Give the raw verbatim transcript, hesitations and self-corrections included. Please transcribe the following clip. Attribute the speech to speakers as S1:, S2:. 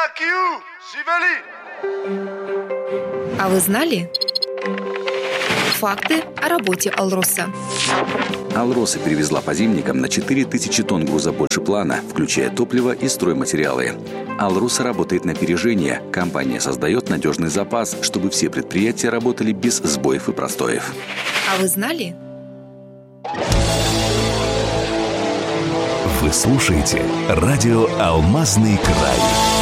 S1: А вы знали? Факты о работе «Алроса».
S2: «Алроса» перевезла по зимникам на четыре тысячи тонн груза больше плана, включая топливо и стройматериалы. «Алроса» работает на опережение. Компания создает надежный запас, чтобы все предприятия работали без сбоев и простоев.
S1: А вы знали?
S3: Вы слушаете радио «Алмазный край».